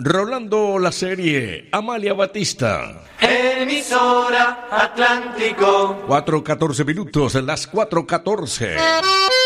Rolando la serie, Amalia Batista. Emisora Atlántico. 4:14 minutos, las 4:14.